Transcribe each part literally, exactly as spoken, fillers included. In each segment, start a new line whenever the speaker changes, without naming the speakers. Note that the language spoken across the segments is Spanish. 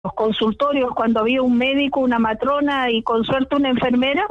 los consultorios cuando había un médico, una matrona y con suerte una enfermera.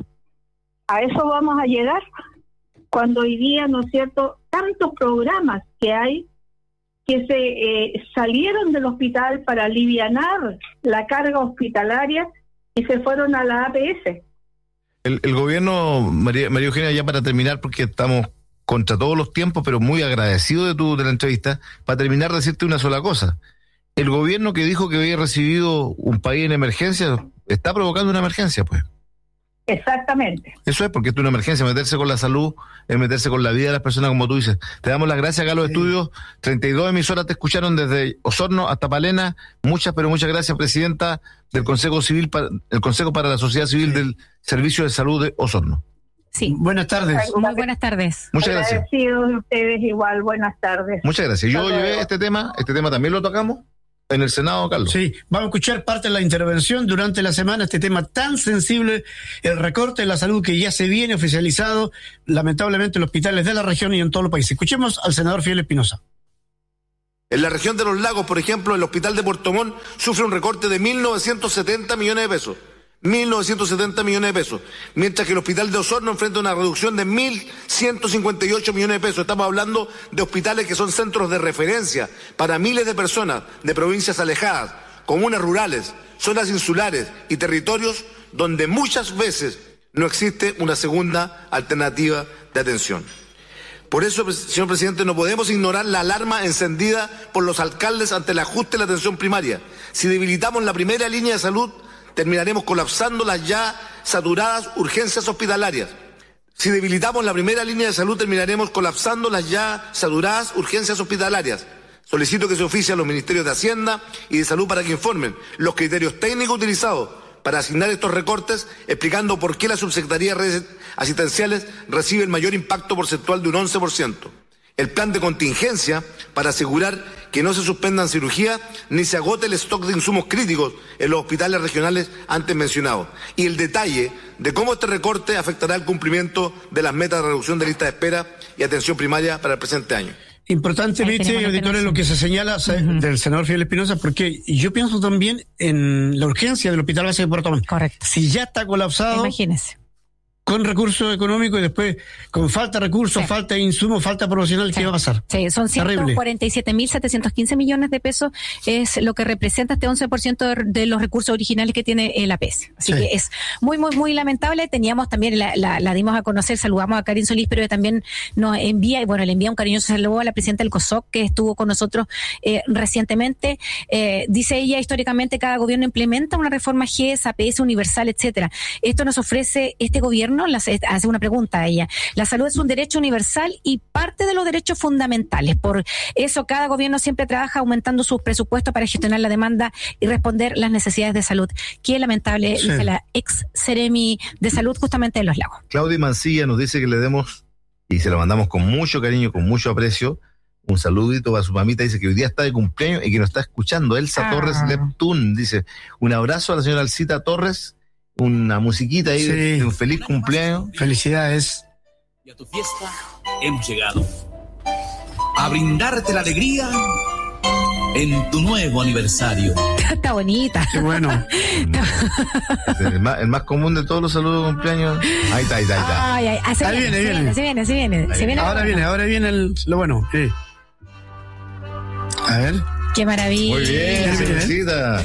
A eso vamos a llegar cuando hoy día, ¿no es cierto?, tantos programas que hay que se eh, salieron del hospital para alivianar la carga hospitalaria y se fueron a la A P S.
El, el gobierno, María, María Eugenia, ya para terminar, porque estamos contra todos los tiempos, pero muy agradecido de tu de la entrevista, para terminar decirte una sola cosa. El gobierno que dijo que había recibido un país en emergencia, está provocando una emergencia, pues.
Exactamente.
Eso es, porque esto es una emergencia, meterse con la salud, es meterse con la vida de las personas, como tú dices. Te damos las gracias acá a los sí. estudios, treinta y dos emisoras te escucharon desde Osorno hasta Palena, muchas, pero muchas gracias, presidenta del Consejo Civil, para, el Consejo para la Sociedad Civil sí. del Servicio de Salud de Osorno.
Sí. Buenas tardes. Muy buenas tardes.
Muchas gracias.
Agradecidos de ustedes igual, buenas tardes.
Muchas gracias. Yo llevé este tema, este tema también lo tocamos en el Senado, Carlos.
Sí, vamos a escuchar parte de la intervención durante la semana, este tema tan sensible, el recorte de la salud que ya se viene oficializado, lamentablemente en los hospitales de la región y en todo el país. Escuchemos al senador Fidel Espinosa.
En la región de los lagos, por ejemplo, el hospital de Puerto Montt sufre un recorte de mil novecientos setenta millones de pesos. mil novecientos setenta millones de pesos. Mientras que el hospital de Osorno enfrenta una reducción de mil ciento cincuenta y ocho millones de pesos. Estamos hablando de hospitales que son centros de referencia para miles de personas de provincias alejadas, comunas rurales, zonas insulares y territorios donde muchas veces no existe una segunda alternativa de atención. Por eso, señor presidente, no podemos ignorar la alarma encendida por los alcaldes ante el ajuste de la atención primaria. Si debilitamos la primera línea de salud, terminaremos colapsando las ya saturadas urgencias hospitalarias. Si debilitamos la primera línea de salud, terminaremos colapsando las ya saturadas urgencias hospitalarias. Solicito que se oficie a los ministerios de Hacienda y de Salud para que informen los criterios técnicos utilizados para asignar estos recortes, explicando por qué la subsecretaría de redes asistenciales recibe el mayor impacto porcentual de un once por ciento. El plan de contingencia para asegurar que no se suspendan cirugías ni se agote el stock de insumos críticos en los hospitales regionales antes mencionados. Y el detalle de cómo este recorte afectará el cumplimiento de las metas de reducción de lista de espera y atención primaria para el presente año.
Importante, viste, auditores, lo que se señala uh-huh. del senador Fidel Espinosa, porque yo pienso también en la urgencia del Hospital Base de Puerto Montt.
Correcto.
Si ya está colapsado,
imagínese,
con recursos económicos y después con falta de recursos, sí. falta de insumos, falta profesional, ¿qué sí. va a pasar?
Sí, son ciento cuarenta y siete mil setecientos quince millones de pesos, es lo que representa este once por ciento de, de los recursos originales que tiene el A P S. Así sí. que es muy, muy, muy lamentable. Teníamos también, la, la, la dimos a conocer, saludamos a Karin Solís, pero también nos envía, y bueno, le envía un cariñoso saludo a la presidenta del COSOC, que estuvo con nosotros eh, recientemente. Eh, dice ella, históricamente cada gobierno implementa una reforma G E S, A P S universal, etcétera. Esto nos ofrece este gobierno. Las, hace una pregunta a ella. La salud es un derecho universal y parte de los derechos fundamentales. Por eso cada gobierno siempre trabaja aumentando sus presupuestos para gestionar la demanda y responder las necesidades de salud. Qué lamentable, sí. dice la ex Seremi de Salud justamente de Los Lagos.
Claudia Mancilla nos dice que le demos, y se lo mandamos con mucho cariño, con mucho aprecio, un saludito a su mamita. Dice que hoy día está de cumpleaños y que nos está escuchando. Elsa ah. Torres Leptún dice, un abrazo a la señora Alcita Torres, una musiquita ahí sí. de, de un feliz cumpleaños.
Felicidades.
Y a tu fiesta hemos llegado a brindarte la alegría en tu nuevo aniversario.
Está bonita.
Qué bueno.
el, más, el más común de todos los saludos de cumpleaños. Ahí está, ahí está, ahí está.
Ay, ay, así
ahí viene,
viene,
viene.
Se viene, se viene, se viene.
Ahora viene, ahora viene el, lo bueno. Sí. A ver.
Qué maravilla.
Muy bien, felicita.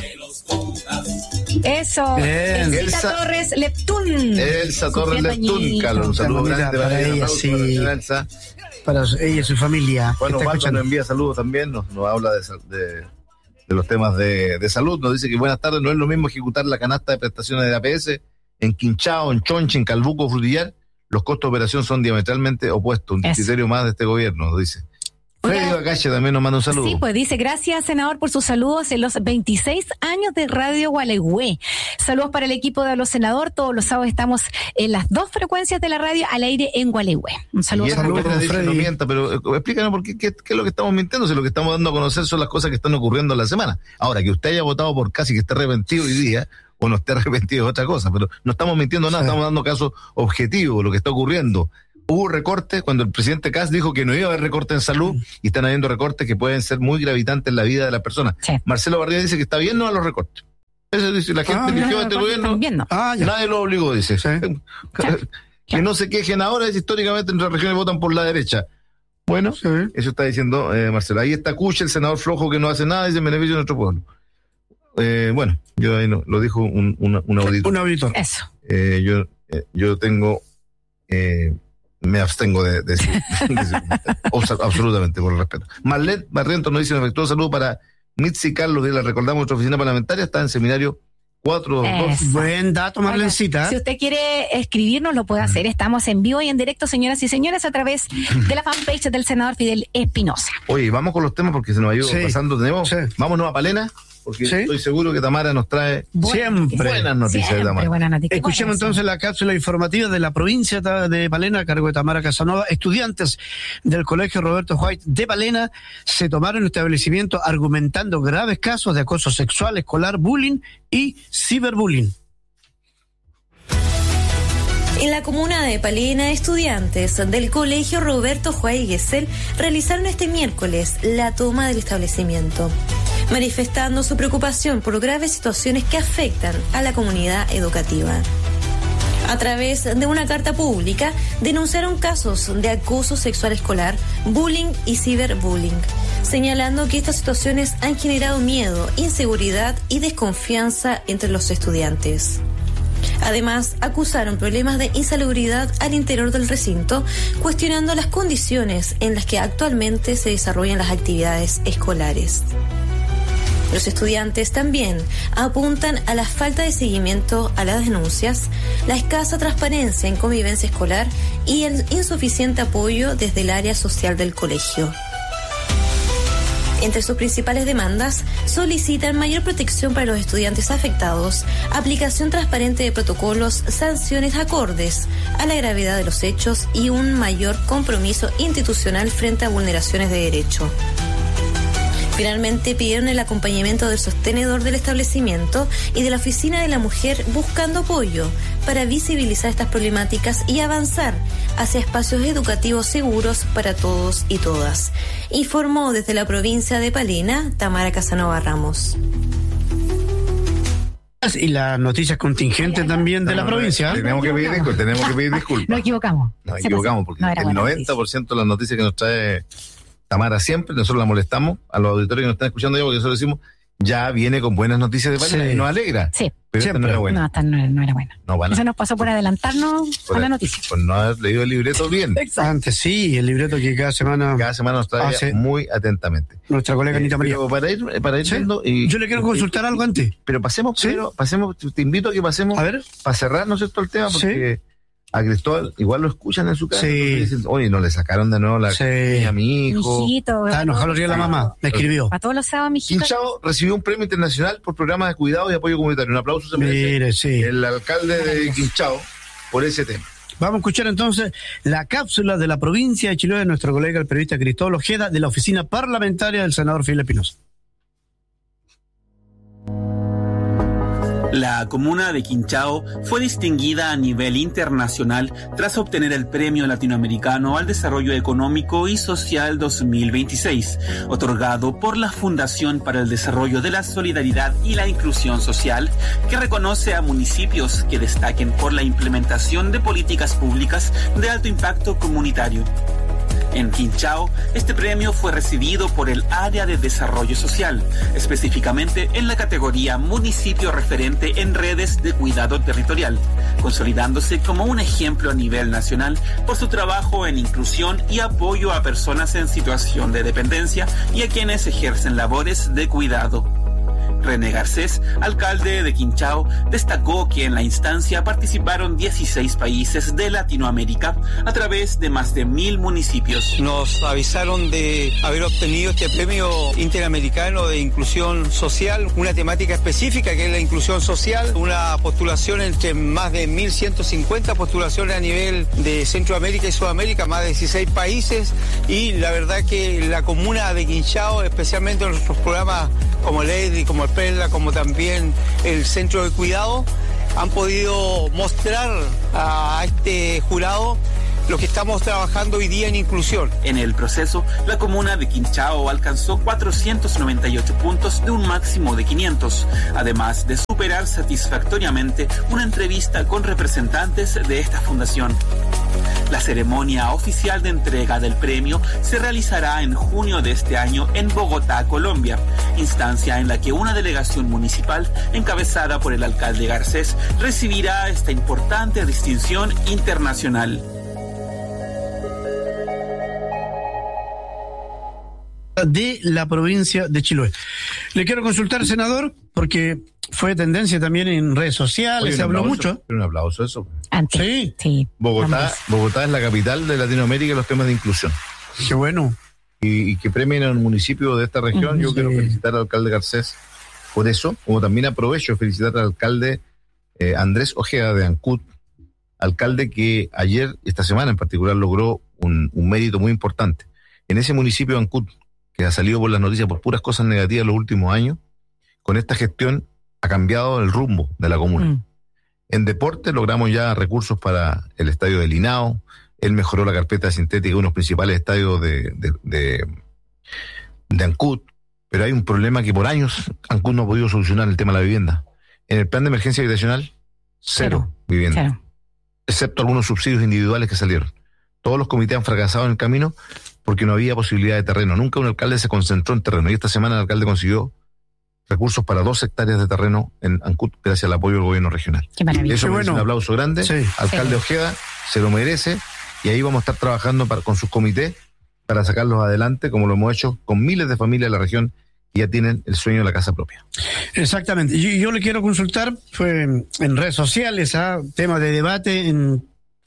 Eso,
bien.
Elsa,
Elsa
Torres Leptún.
Elsa Torres Leptún, Carlos. Un saludo grande
para ella, sí.
Elsa.
Para ella y su familia.
Bueno, Walter nos envía saludos también, nos, nos habla de, de, de los temas de, de salud. Nos dice que buenas tardes, no es lo mismo ejecutar la canasta de prestaciones de A P S en Quinchao, en Chonchi, en Calbuco, Frutillar. Los costos de operación son diametralmente opuestos. Un criterio más de este gobierno, nos dice. Freddy Bacache también nos manda un saludo.
Sí, pues dice, gracias senador por sus saludos en los veintiséis años de Radio Gualeguay. Saludos para el equipo de los senador, todos los sábados estamos en las dos frecuencias de la radio al aire en Gualeguay. Un saludo.
Y es
saludo,
saludo
Freddy.
No mienta, pero eh, explícanos por qué, qué, qué es lo que estamos mintiendo, si lo que estamos dando a conocer son las cosas que están ocurriendo en la semana. Ahora, que usted haya votado por casi que esté arrepentido hoy día, o no esté arrepentido es otra cosa, pero no estamos mintiendo nada, sí. Estamos dando casos objetivos, lo que está ocurriendo. Hubo recortes cuando el presidente Kast dijo que no iba a haber recortes en salud, y están habiendo recortes que pueden ser muy gravitantes en la vida de las personas. Sí. Marcelo Barriga dice que está bien no a los recortes. Eso dice, la gente
Ah,
eligió
no,
a este
no,
gobierno,
están viendo.
Ah, ya.
nadie lo obligó, dice.
Sí.
Claro,
Que
claro.
no se quejen ahora, es históricamente en nuestras regiones votan por la derecha. Bueno,
Sí.
eso está diciendo eh, Marcelo. Ahí está Cucha, el senador flojo que no hace nada, dice en beneficio de nuestro pueblo. Eh, bueno, yo ahí no, lo dijo un, un, un auditor.
Un auditor.
Eso.
Eh, yo, eh, yo tengo, eh, me abstengo de, de decir, de decir, absolutamente, por el respeto. Marlet Barrientos nos dice un afectuoso saludo para Mitzi Carlos, que la recordamos, nuestra oficina parlamentaria, está en seminario cuatro dos.
Eso.
Buen dato, Marlencita.
Si usted quiere escribirnos, lo puede hacer. Estamos en vivo y en directo, señoras y señores, a través de la fanpage del senador Fidel Espinosa.
Oye, vamos con los temas porque se nos ha ido
Sí.
pasando. Tenemos,
Sí.
vámonos a Palena, porque
Sí.
estoy seguro que Tamara nos trae
Siempre.
buenas noticias de
Siempre
Tamara.
buenas noticias.
Escuchemos
Bueno,
entonces la cápsula informativa de la provincia de Palena a cargo de Tamara Casanova. Estudiantes del Colegio Roberto White de Palena se tomaron el establecimiento argumentando graves casos de acoso sexual, escolar, bullying y ciberbullying.
En la comuna de Palena, estudiantes del Colegio Roberto Juárez Gesell realizaron este miércoles la toma del establecimiento, manifestando su preocupación por graves situaciones que afectan a la comunidad educativa. A través de una carta pública, denunciaron casos de acoso sexual escolar, bullying y ciberbullying, señalando que estas situaciones han generado miedo, inseguridad y desconfianza entre los estudiantes. Además, acusaron problemas de insalubridad al interior del recinto, cuestionando las condiciones en las que actualmente se desarrollan las actividades escolares. Los estudiantes también apuntan a la falta de seguimiento a las denuncias, la escasa transparencia en convivencia escolar y el insuficiente apoyo desde el área social del colegio. Entre sus principales demandas, solicitan mayor protección para los estudiantes afectados, aplicación transparente de protocolos, sanciones acordes a la gravedad de los hechos y un mayor compromiso institucional frente a vulneraciones de derecho. Finalmente pidieron el acompañamiento del sostenedor del establecimiento y de la Oficina de la Mujer buscando apoyo para visibilizar estas problemáticas y avanzar hacia espacios educativos seguros para todos y todas. Informó desde la provincia de Palena, Tamara Casanova Ramos.
Y las noticias contingentes también de
No,
la
no,
provincia.
Tenemos que pedir disculpas, tenemos que pedir disculpas.
Nos equivocamos.
Nos
Se
equivocamos
pasó.
porque
No era
el
buena
noventa por ciento de las noticias que nos trae Tamara siempre, nosotros la molestamos a los auditores que nos están escuchando ya porque nosotros decimos, ya viene con buenas noticias de Palena
Sí.
y nos alegra.
Sí.
Pero esta no era buena.
No, esta no, no era buena.
No, van a-
Eso nos pasó por adelantarnos
por
a la
ahí-
noticia.
Por no haber leído el libreto bien.
Antes sí, el libreto que cada semana
Cada semana nos trae
Ah, sí.
muy atentamente.
nuestra colega Anita
Eh,
María.
pero para ir, para ir
Sí.
viendo y,
Yo le quiero consultar algo antes.
Pero pasemos
Sí.
primero, pasemos, te invito a que pasemos
A ver.
para cerrar, ¿no es cierto?, el tema, porque a Cristóbal igual lo escuchan en su casa.
Sí.
entonces dicen, oye, no le sacaron de nuevo la
Sí.
a mi hijo.
Mijito.
Está enojado el día de la mamá. Me escribió.
Para todos los sábados, mijito.
Quinchao recibió un premio internacional por programas de cuidado y apoyo comunitario. Un aplauso se merece
Mire, sí.
el alcalde de Quinchao por ese tema.
Vamos a escuchar entonces la cápsula de la provincia de Chiloé de nuestro colega el periodista Cristóbal Ojeda de la oficina parlamentaria del senador Fidel Espinosa.
La comuna de Quinchao fue distinguida a nivel internacional tras obtener el Premio Latinoamericano al Desarrollo Económico y Social dos mil veintiséis, otorgado por la Fundación para el Desarrollo de la Solidaridad y la Inclusión Social, que reconoce a municipios que destaquen por la implementación de políticas públicas de alto impacto comunitario. En Quinchao, este premio fue recibido por el Área de Desarrollo Social, específicamente en la categoría Municipio Referente en Redes de Cuidado Territorial, consolidándose como un ejemplo a nivel nacional por su trabajo en inclusión y apoyo a personas en situación de dependencia y a quienes ejercen labores de cuidado. René Garcés, alcalde de Quinchao, destacó que en la instancia participaron dieciséis países de Latinoamérica a través de más de mil municipios.
Nos avisaron de haber obtenido este premio interamericano de inclusión social, una temática específica que es la inclusión social, una postulación entre más de mil ciento cincuenta postulaciones a nivel de Centroamérica y Sudamérica, más de dieciséis países, y la verdad que la comuna de Quinchao, especialmente en nuestros programas como Lady, como el Perla, como también el Centro de Cuidado, han podido mostrar a este jurado los que estamos trabajando hoy día en inclusión.
En el proceso, la comuna de Quinchao alcanzó cuatrocientos noventa y ocho puntos de un máximo de quinientos, además de superar satisfactoriamente una entrevista con representantes de esta fundación. La ceremonia oficial de entrega del premio se realizará en junio de este año en Bogotá, Colombia, instancia en la que una delegación municipal encabezada por el alcalde Garcés recibirá esta importante distinción internacional.
De la provincia de Chiloé. Le quiero consultar, senador, porque fue tendencia también en redes sociales,
Oye,
se habló
aplauso,
mucho.
Un aplauso eso.
Antes.
Sí.
Sí.
Bogotá,
Vamos.
Bogotá es la capital de Latinoamérica en los temas de inclusión.
Qué bueno.
Y, y que premien a un municipio de esta región.
Ujú,
Yo
sí.
quiero felicitar al alcalde Garcés por eso, como también aprovecho de felicitar al alcalde eh, Andrés Ojeda de Ancud, alcalde que ayer, esta semana en particular, logró un, un mérito muy importante. En ese municipio de Ancud, que ha salido por las noticias por puras cosas negativas en los últimos años, con esta gestión ha cambiado el rumbo de la comuna.
Mm.
En deporte logramos ya recursos para el estadio de Linao, él mejoró la carpeta sintética de unos principales estadios de, de, de, de Ancud, pero hay un problema que por años Ancud no ha podido solucionar, el tema de la vivienda. En el plan de emergencia habitacional, cero,
Cero.
vivienda,
Claro.
excepto algunos subsidios individuales que salieron. Todos los comités han fracasado en el camino porque no había posibilidad de terreno. Nunca un alcalde se concentró en terreno. Y esta semana el alcalde consiguió recursos para dos hectáreas de terreno en Ancud gracias al apoyo del gobierno regional.
Qué maravilla.
Eso
Qué
merece
bueno.
un aplauso grande.
Sí.
Alcalde
Sí.
Ojeda se lo merece y ahí vamos a estar trabajando para, con sus comités para sacarlos adelante, como lo hemos hecho con miles de familias de la región que ya tienen el sueño de la casa propia.
Exactamente. Yo, yo le quiero consultar, fue en redes sociales, ¿ah? Tema de debate en,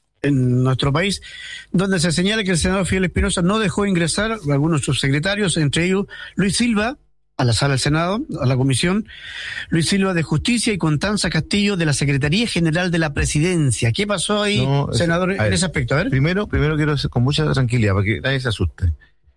en nuestro país, donde se señala que el senador Fidel Espinosa no dejó ingresar a algunos subsecretarios, entre ellos Luis Silva, a la sala del Senado, a la comisión, Luis Silva de Justicia y Constanza Castillo de la Secretaría General de la Presidencia. ¿Qué pasó ahí,
No,
senador,
a
en
ver,
ese aspecto? A ver.
Primero, primero quiero decir con mucha tranquilidad para que nadie se asuste.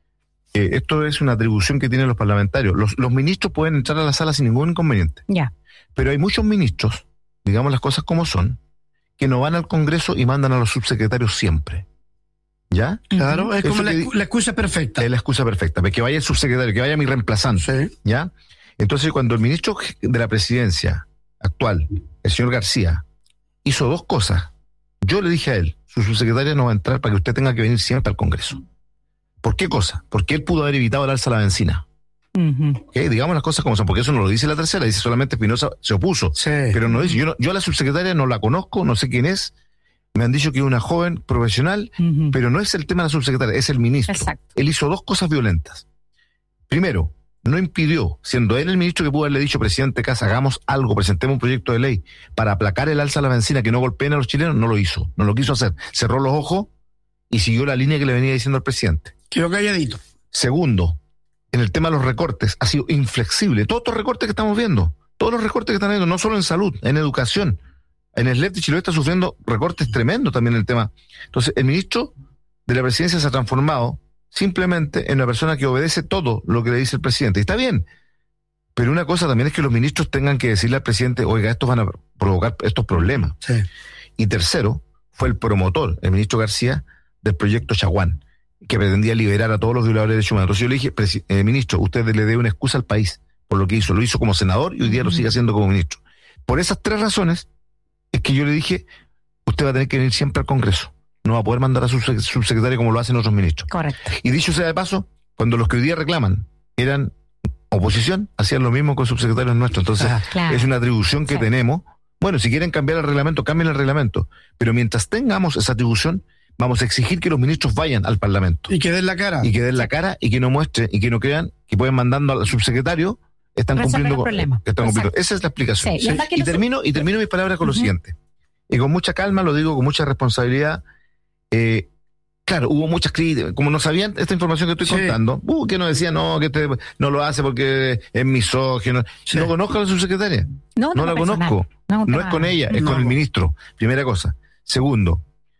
Eh, esto es una atribución que tienen los parlamentarios. Los, los ministros pueden entrar a la sala sin ningún inconveniente.
Ya.
Pero hay muchos ministros, digamos las cosas como son, que no van al Congreso y mandan a los subsecretarios siempre. ¿Ya?
Claro, es
Eso
como la,
que-
excu- la excusa perfecta.
Es la excusa perfecta. Que vaya el subsecretario, que vaya mi reemplazante.
Sí.
¿Ya? Entonces, cuando el ministro de la presidencia actual, el señor García, hizo dos cosas, yo le dije a él, su subsecretaria no va a entrar para que usted tenga que venir siempre al Congreso. ¿Por qué cosa? Porque él pudo haber evitado el alza a la benzina.
Ujú.
¿Ok? Digamos las cosas como son, porque eso no lo dice la tercera, dice solamente Espinosa se opuso.
Sí.
Pero no dice, yo, no- yo a la subsecretaria no la conozco, no sé quién es, me han dicho que es una joven profesional,
Ujú.
pero no es el tema de la subsecretaria, es el ministro.
Exacto.
Él hizo dos cosas violentas. Primero, no impidió, siendo él el ministro que pudo haberle dicho, presidente Casa, hagamos algo, presentemos un proyecto de ley para aplacar el alza a la benzina, que no golpeen a los chilenos, no lo hizo, no lo quiso hacer. Cerró los ojos y siguió la línea que le venía diciendo al presidente.
Quedó calladito.
Segundo, en el tema de los recortes, ha sido inflexible. Todos estos recortes que estamos viendo, todos los recortes que están viendo, no solo en salud, en educación. En el S L E P de Chiloé está sufriendo recortes tremendos también el tema. Entonces, el ministro de la presidencia se ha transformado simplemente en una persona que obedece todo lo que le dice el presidente. Y está bien. Pero una cosa también es que los ministros tengan que decirle al presidente, oiga, estos van a provocar estos problemas.
Sí.
Y tercero, fue el promotor, el ministro García, del proyecto Chaguán, que pretendía liberar a todos los violadores de derechos humanos. Entonces yo le dije, presi- eh, ministro, usted le dé una excusa al país por lo que hizo. Lo hizo como senador y hoy día lo sigue haciendo como ministro. Por esas tres razones es que yo le dije, usted va a tener que venir siempre al Congreso. No va a poder mandar a su sec- subsecretario como lo hacen otros ministros.
Correcto.
Y dicho sea de paso, cuando los que hoy día reclaman eran oposición, hacían lo mismo con subsecretarios nuestros. Entonces,
Ah,
Claro.
es una atribución que
Sí.
tenemos. Bueno, si quieren cambiar el reglamento, cambien el reglamento. Pero mientras tengamos esa atribución, vamos a exigir que los ministros vayan al Parlamento.
Y que den la cara.
Y que den la cara y que no muestren y que no crean que pueden mandando al subsecretario, están
Resolver
cumpliendo
el
con,
problema.
están cumpliendo.
Exacto.
Esa es la explicación.
Sí, y hasta que
Y
los-
termino, y termino mis palabras con lo
Ujú.
siguiente. Y con mucha calma, lo digo con mucha responsabilidad. Eh, claro, hubo muchas críticas. Como no sabían esta información que estoy
Sí.
contando, uh, que nos decían, no, que este no lo hace porque es misógino.
Sí.
No conozco a la subsecretaria.
No,
No la
personal.
conozco.
No, un
No
tema-
es con ella, es
No.
con el ministro. Primera cosa. Segundo,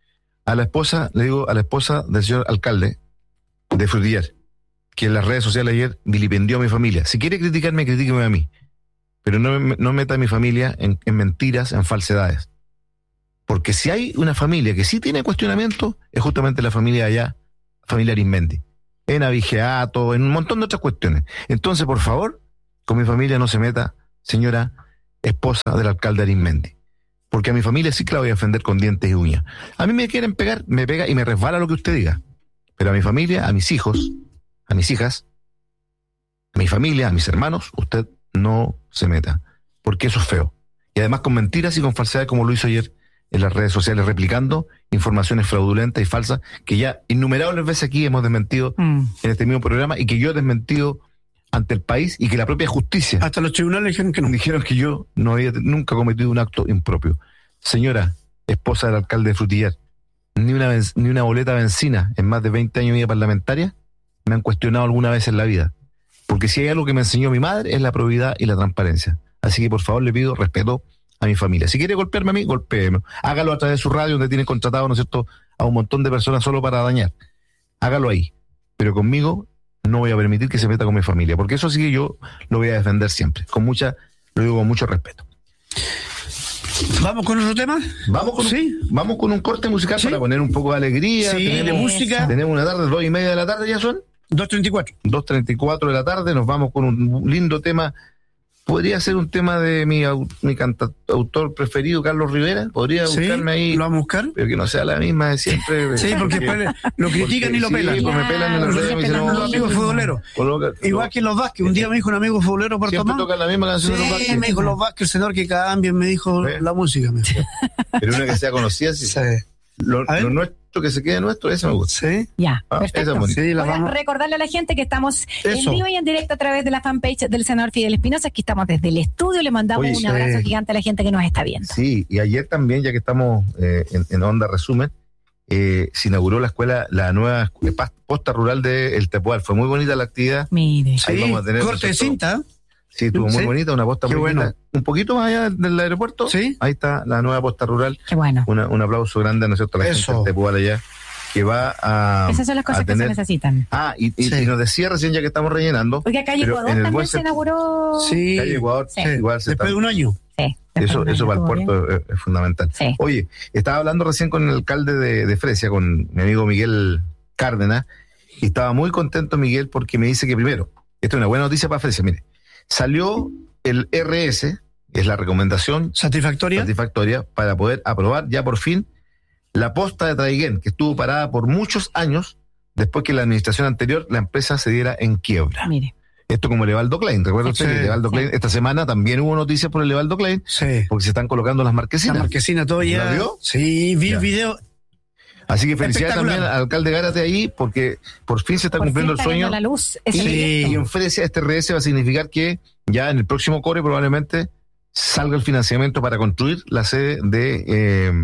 a la esposa, le digo a la esposa del señor alcalde de Frutillar, que en las redes sociales ayer vilipendió a mi familia. Si quiere criticarme, critíqueme a mí. Pero no, me- no meta a mi familia en, en mentiras, en falsedades. Porque si hay una familia que sí tiene cuestionamiento, es justamente la familia allá, familia Arizmendi, en Abigeato, en un montón de otras cuestiones. Entonces, por favor, con mi familia no se meta, señora esposa del alcalde Arizmendi. Porque a mi familia sí que la voy a defender con dientes y uñas. A mí me quieren pegar, me pega y me resbala lo que usted diga. Pero a mi familia, a mis hijos, a mis hijas, a mi familia, a mis hermanos, usted no se meta. Porque eso es feo. Y además con mentiras y con falsedades como lo hizo ayer en las redes sociales, replicando informaciones fraudulentas y falsas que ya innumerables veces aquí hemos desmentido mm. en este mismo programa y que yo he desmentido ante el país y que la propia justicia.
Hasta los tribunales dijeron que no.
Dijeron que yo no había nunca cometido un acto impropio. Señora, esposa del alcalde de Frutillar, ni una, ni una boleta benzina en más de veinte años de vida parlamentaria me han cuestionado alguna vez en la vida. Porque si hay algo que me enseñó mi madre es la probidad y la transparencia. Así que por favor le pido respeto a mi familia. Si quiere golpearme a mí, golpéeme. Hágalo a través de su radio donde tienen contratado, ¿no es cierto?, a un montón de personas solo para dañar. Hágalo ahí. Pero conmigo no voy a permitir que se meta con mi familia, porque eso sí que yo lo voy a defender siempre. Con mucha, lo digo con mucho respeto.
¿Vamos con otro tema?
Vamos con, ¿Sí? un, vamos con un corte musical ¿Sí? para poner un poco de alegría.
Sí, tenemos, de música.
Tenemos una tarde, dos y media de la tarde ya son.
dos treinta y cuatro.
dos treinta y cuatro de la tarde, nos vamos con un lindo tema. Podría ser un tema de mi, mi cantautor preferido, Carlos Rivera. Podría
¿Sí?
buscarme ahí.
¿Lo vamos a buscar?
Pero que no sea la misma de siempre.
Sí, porque después lo critican
porque,
y lo
sí,
pelan.
Pues me pelan en la red, me dicen, no,
los amigos futboleros. Igual que los Vázquez. Un día me dijo un amigo futbolero por
Siempre
Tomás.
tocan la misma canción
sí,
de los Vázquez.
me dijo los Vázquez, el señor que cambien, me dijo ¿Eh? la música. Me dijo.
Pero una que sea conocida, sí. sí. Lo, lo nuestro que se quede nuestro, ese me gusta.
Sí.
Ya, ah, perfecto.
Sí, la vamos...
Recordarle a la gente que estamos
Eso.
en vivo y en directo a través de la fanpage del senador Fidel Espinosa, que estamos desde el estudio, le mandamos Oye, un abrazo sí. gigante a la gente que nos está viendo.
Sí, y ayer también, ya que estamos eh, en, en Onda Resumen, eh, se inauguró la escuela, la nueva posta rural de El Tepual. Fue muy bonita la actividad.
Mire.
Sí, vamos a tener corte de cinta.
Sí, estuvo muy ¿Sí? bonita, una posta
Qué
muy
bueno.
bonita. Un poquito más allá del aeropuerto,
¿Sí?
ahí está la nueva posta rural.
Qué bueno.
Una, un aplauso grande, ¿no es cierto?, a la
Eso.
gente del Tepual allá, que va a...
Esas son las cosas
tener...
que se necesitan.
Ah, y, y, sí. y nos decía recién, ya que estamos rellenando...
Porque Calle Ecuador también se inauguró...
Sí.
Calle Ecuador,
sí.
igual se
Después
está...
de un año.
Sí.
Eso, eso para el puerto es, es fundamental.
Sí.
Oye, estaba hablando recién con el alcalde de, de Fresia, con mi amigo Miguel Cárdenas, y estaba muy contento Miguel porque me dice que primero, esto es una buena noticia para Fresia, mire, salió el R S, es la recomendación
satisfactoria
satisfactoria para poder aprobar ya por fin la posta de Traiguén, que estuvo parada por muchos años después que la administración anterior, la empresa se diera en quiebra.
Mire.
Esto como el Evaldo Klein, recuerda usted
Sí,
que Evaldo
sí.
Klein, esta semana también hubo noticias por el Evaldo Klein,
Sí.
porque se están colocando las marquesinas.
La marquesina todo ya.
¿La vio?
Sí, vi
Ya.
el video.
Así que felicidades
Espectacular.
también al alcalde Gárate ahí, porque por fin se está
Por
cumpliendo
fin
el
está
sueño.
viendo la luz ese
Y,
proyecto.
y en Fresia este R S va a significar que ya en el próximo core probablemente salga el financiamiento para construir la sede de, eh,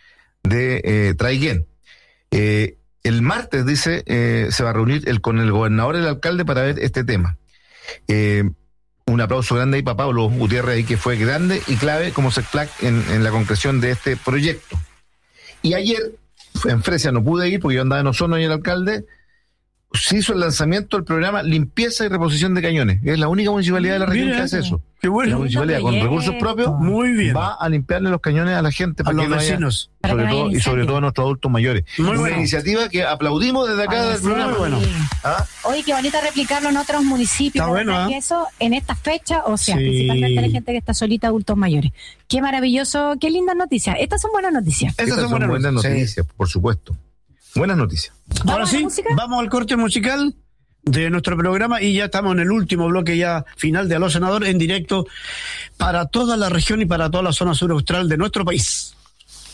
de eh, Traiguén. Eh, el martes, dice, eh, se va a reunir el, con el gobernador y el alcalde para ver este tema. Eh, un aplauso grande ahí para Pablo Gutiérrez, ahí, que fue grande y clave como SECPLAC en, en la concreción de este proyecto. Y ayer, en Fresia no pude ir porque yo andaba en Osorno y el alcalde, se hizo el lanzamiento del programa Limpieza y Reposición de Cañones. Es la única municipalidad de la región
Mira,
que hace eso.
Qué
La
bueno.
municipalidad con
proyecto.
recursos propios
Muy bien.
va a limpiarle los cañones a la gente
A
para
los
que no haya-
vecinos.
Para
sobre
que no haya
todo, y sobre
incendio.
todo a nuestros adultos mayores.
Muy
Una
bueno.
iniciativa que aplaudimos desde acá
Oye,
del
sí.
programa.
Muy bueno.
¿Ah?
Oye, qué bonito replicarlo en otros municipios.
Está
la
bueno,
verdad
¿eh?
que eso en esta fecha, o sea,
Sí.
principalmente la gente que está solita, adultos mayores. Qué maravilloso, qué lindas noticias. Estas son buenas noticias.
Esas
Estas
son
son buenas
noticias.
noticias, por supuesto. Buenas noticias.
¿Vamos
Ahora
a la
sí,
música?
vamos al corte musical de nuestro programa y ya estamos en el último bloque ya final de Aló Senador en directo para toda la región y para toda la zona sur austral de nuestro país.